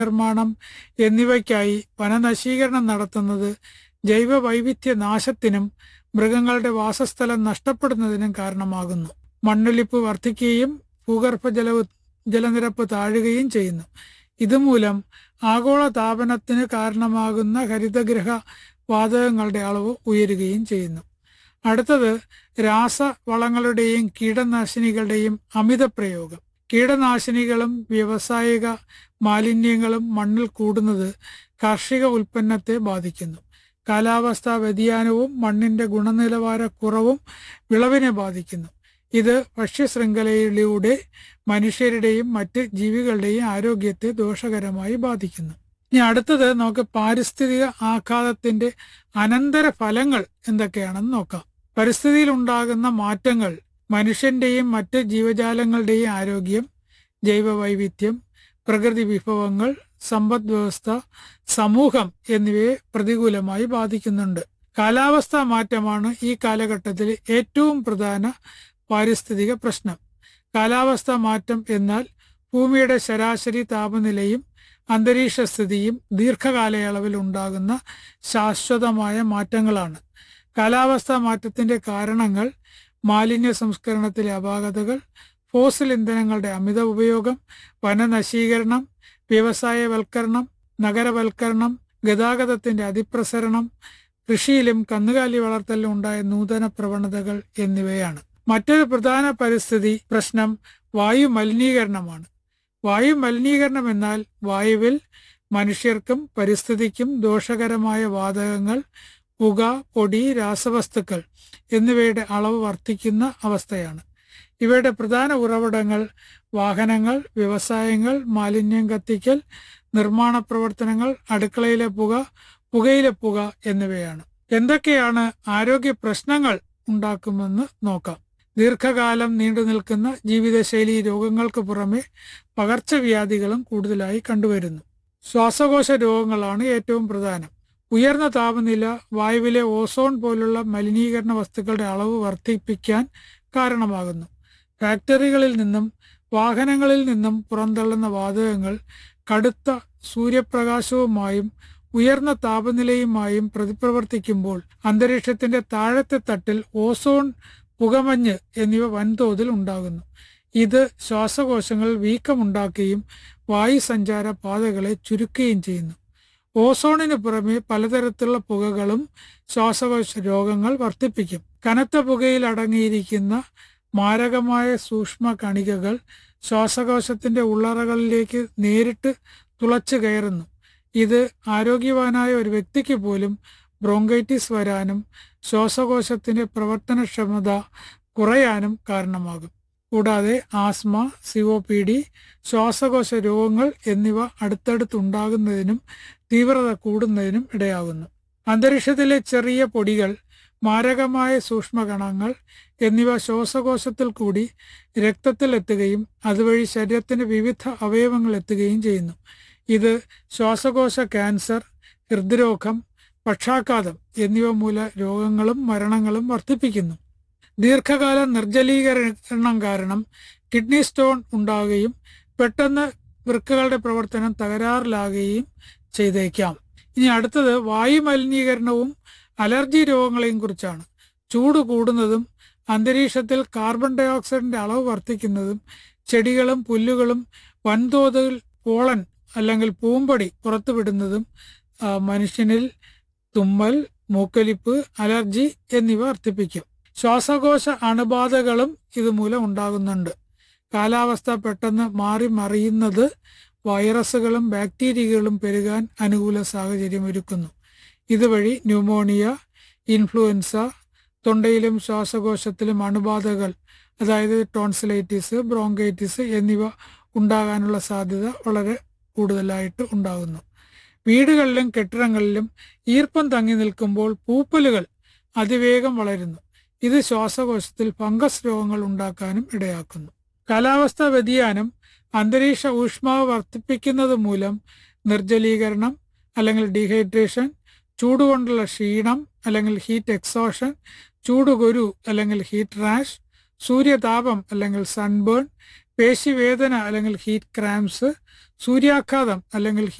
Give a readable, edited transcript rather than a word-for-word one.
നിർമ്മാണം എന്നിവയ്ക്കായി വനനശീകരണം നടത്തുന്നത് ജൈവ വൈവിധ്യ നാശത്തിനും മൃഗങ്ങളുടെ വാസസ്ഥലം നഷ്ടപ്പെടുന്നതിനും കാരണമാകുന്നു. മണ്ണൊലിപ്പ് വർദ്ധിക്കുകയും ജലനിരപ്പ് താഴുകയും ചെയ്യുന്നു. ഇതുമൂലം ആഗോള താപനത്തിന് കാരണമാകുന്ന ഹരിതഗൃഹ വാതകങ്ങളുടെ അളവ് ഉയരുകയും ചെയ്യുന്നു. അടുത്തത് രാസവളങ്ങളുടെയും കീടനാശിനികളുടെയും അമിത പ്രയോഗം. കീടനാശിനികളും വ്യാവസായിക മാലിന്യങ്ങളും മണ്ണിൽ കൂടുന്നത് കാർഷിക ഉൽപ്പന്നത്തെ ബാധിക്കുന്നു. കാലാവസ്ഥാ വ്യതിയാനവും മണ്ണിന്റെ ഗുണനിലവാരക്കുറവും വിളവിനെ ബാധിക്കുന്നു. ഇത് ഭക്ഷ്യശൃംഖലയിലൂടെ മനുഷ്യരുടെയും മറ്റ് ജീവികളുടെയും ആരോഗ്യത്തെ ദോഷകരമായി ബാധിക്കുന്നു. ഇനി അടുത്തത് നമുക്ക് പാരിസ്ഥിതിക ആഘാതത്തിന്റെ അനന്തര ഫലങ്ങൾ എന്തൊക്കെയാണെന്ന് നോക്കാം. പരിസ്ഥിതിയിൽ ഉണ്ടാകുന്ന മാറ്റങ്ങൾ മനുഷ്യന്റെയും മറ്റ് ജീവജാലങ്ങളുടെയും ആരോഗ്യം, ജൈവവൈവിധ്യം, പ്രകൃതി വിഭവങ്ങൾ, സമ്പദ് വ്യവസ്ഥ, സമൂഹം എന്നിവയെ പ്രതികൂലമായി ബാധിക്കുന്നുണ്ട്. കാലാവസ്ഥാ മാറ്റമാണ് ഈ കാലഘട്ടത്തിൽ ഏറ്റവും പ്രധാന പാരിസ്ഥിതിക പ്രശ്നം. കാലാവസ്ഥാ മാറ്റം എന്നാൽ ഭൂമിയുടെ ശരാശരി താപനിലയും അന്തരീക്ഷ സ്ഥിതിയും ദീർഘകാലയളവിൽ ഉണ്ടാകുന്ന ശാശ്വതമായ മാറ്റങ്ങളാണ്. കാലാവസ്ഥാ മാറ്റത്തിന്റെ കാരണങ്ങൾ മാലിന്യ സംസ്കരണത്തിലെ അപാകതകൾ, ഫോസിൽ ഇന്ധനങ്ങളുടെ അമിത ഉപയോഗം, വനനശീകരണം, വ്യവസായവൽക്കരണം, നഗരവൽക്കരണം, ഗതാഗതത്തിന്റെ അതിപ്രസരണം, കൃഷിയിലും കന്നുകാലി വളർത്തലിലും ഉണ്ടായ നൂതന പ്രവണതകൾ എന്നിവയാണ്. മറ്റൊരു പ്രധാന പരിസ്ഥിതി പ്രശ്നം വായു മലിനീകരണമാണ്. വായു മലിനീകരണം എന്നാൽ വായുവിൽ മനുഷ്യർക്കും പരിസ്ഥിതിക്കും ദോഷകരമായ വാതകങ്ങൾ, പുക, പൊടി, രാസവസ്തുക്കൾ എന്നിവയുടെ അളവ് വർദ്ധിക്കുന്ന അവസ്ഥയാണ്. ഇവയുടെ പ്രധാന ഉറവിടങ്ങൾ വാഹനങ്ങൾ, വ്യവസായങ്ങൾ, മാലിന്യം കത്തിക്കൽ, നിർമ്മാണ പ്രവർത്തനങ്ങൾ, അടുക്കളയിലെ പുക, പുകയിലെ പുക എന്നിവയാണ്. എന്തൊക്കെയാണ് ആരോഗ്യ പ്രശ്നങ്ങൾ ഉണ്ടാക്കുമെന്ന് നോക്കാം. ദീർഘകാലം നീണ്ടു നിൽക്കുന്ന ജീവിതശൈലി രോഗങ്ങൾക്ക് പുറമെ പകർച്ചവ്യാധികളും കൂടുതലായി കണ്ടുവരുന്നു. ശ്വാസകോശ രോഗങ്ങളാണ് ഏറ്റവും പ്രധാനം. ഉയർന്ന താപനില വായുവിലെ ഓസോൺ പോലുള്ള മലിനീകരണ വസ്തുക്കളുടെ അളവ് വർദ്ധിപ്പിക്കാൻ കാരണമാകുന്നു. ഫാക്ടറികളിൽ നിന്നും വാഹനങ്ങളിൽ നിന്നും പുറന്തള്ളുന്ന വാതകങ്ങൾ കടുത്ത സൂര്യപ്രകാശവുമായും ഉയർന്ന താപനിലയുമായും പ്രതിപ്രവർത്തിക്കുമ്പോൾ അന്തരീക്ഷത്തിന്റെ താഴത്തെ തട്ടിൽ ഓസോൺ, പുകമഞ്ഞ് എന്നിവ വൻതോതിൽ ഉണ്ടാകുന്നു. ഇത് ശ്വാസകോശങ്ങളിൽ വീക്കമുണ്ടാക്കുകയും വായുസഞ്ചാര പാതകളെ ചുരുക്കുകയും ചെയ്യുന്നു. ഓസോണിന് പുറമെ പലതരത്തിലുള്ള പുകകളും ശ്വാസകോശ രോഗങ്ങൾ വർദ്ധിപ്പിക്കും. കനത്ത പുകയിൽ അടങ്ങിയിരിക്കുന്ന മാരകമായ സൂക്ഷ്മ കണികകൾ ശ്വാസകോശത്തിന്റെ ഉള്ളറകളിലേക്ക് നേരിട്ട് തുളച്ചു കയറുന്നു. ഇത് ആരോഗ്യവാനായ ഒരു വ്യക്തിക്ക് പോലും ബ്രോങ്കൈറ്റിസ് വരാനും ശ്വാസകോശത്തിന്റെ പ്രവർത്തനക്ഷമത കുറയാനും കാരണമാകും. കൂടാതെ ആസ്മ, COPD, ശ്വാസകോശ രോഗങ്ങൾ എന്നിവ അടുത്തടുത്തുണ്ടാകുന്നതിനും തീവ്രത കൂടുന്നതിനും ഇടയാകുന്നു. അന്തരീക്ഷത്തിലെ ചെറിയ പൊടികൾ, മാരകമായ സൂക്ഷ്മകണങ്ങൾ എന്നിവ ശ്വാസകോശത്തിൽ കൂടി രക്തത്തിൽ എത്തുകയും അതുവഴി ശരീരത്തിന്റെ വിവിധ അവയവങ്ങൾ എത്തുകയും ചെയ്യുന്നു. ഇത് ശ്വാസകോശ ക്യാൻസർ, ഹൃദ്രോഗം, പക്ഷാഘാതം എന്നിവ മൂല രോഗങ്ങളും മരണങ്ങളും വർദ്ധിപ്പിക്കുന്നു. ദീർഘകാല നിർജ്ജലീകരണം കാരണം കിഡ്നി സ്റ്റോൺ ഉണ്ടാകുകയും പെട്ടെന്ന് വൃക്കകളുടെ പ്രവർത്തനം തകരാറിലാകുകയും ചെയ്തേക്കാം. ഇനി അടുത്തത് വായു മലിനീകരണവും അലർജി രോഗങ്ങളെയും കുറിച്ചാണ്. ചൂട് കൂടുന്നതും അന്തരീക്ഷത്തിൽ കാർബൺ ഡൈ ഓക്സൈഡിന്റെ അളവ് വർദ്ധിക്കുന്നതും ചെടികളും പുല്ലുകളും വൻതോതിൽ പോളൻ അല്ലെങ്കിൽ പൂമ്പൊടി പുറത്തുവിടുന്നതും മനുഷ്യനിൽ തുമ്മൽ, മൂക്കൊലിപ്പ്, അലർജി എന്നിവ വർദ്ധിപ്പിക്കും. ശ്വാസകോശ അണുബാധകളും ഇതുമൂലം ഉണ്ടാകുന്നുണ്ട്. കാലാവസ്ഥ പെട്ടെന്ന് മാറി മറിയുന്നത് വൈറസുകളും ബാക്ടീരിയകളും പെരുകാൻ അനുകൂല സാഹചര്യം ഒരുക്കുന്നു. ഇതുവഴി ന്യൂമോണിയ, ഇൻഫ്ലുവൻസ, തൊണ്ടയിലും ശ്വാസകോശത്തിലും അണുബാധകൾ അതായത് ടോൺസിലൈറ്റിസ്, ബ്രോങ്കൈറ്റിസ് എന്നിവ ഉണ്ടാകാനുള്ള സാധ്യത വളരെ കൂടുതലായിട്ട് ഉണ്ടാകുന്നു. വീടുകളിലും കെട്ടിടങ്ങളിലും ഈർപ്പം തങ്ങി നിൽക്കുമ്പോൾ പൂപ്പലുകൾ അതിവേഗം വളരുന്നു. ഇത് ശ്വാസകോശത്തിൽ ഫംഗസ് രോഗങ്ങൾ ഉണ്ടാക്കാനും ഇടയാക്കുന്നു. കാലാവസ്ഥാ വ്യതിയാനം അന്തരീക്ഷ ഊഷ്മാവ് വർദ്ധിപ്പിക്കുന്നത് മൂലം നിർജ്ജലീകരണം അല്ലെങ്കിൽ ഡീഹൈഡ്രേഷൻ, ചൂടുകൊണ്ടുള്ള ക്ഷീണം അല്ലെങ്കിൽ ഹീറ്റ് എക്സോഷൻ, ചൂടുകുരു അല്ലെങ്കിൽ ഹീറ്റ് റാഷ്, സൂര്യതാപം അല്ലെങ്കിൽ സൺബേൺ, പേശിവേദന അല്ലെങ്കിൽ ഹീറ്റ് ക്രാംസ്, സൂര്യാഘാതം അല്ലെങ്കിൽ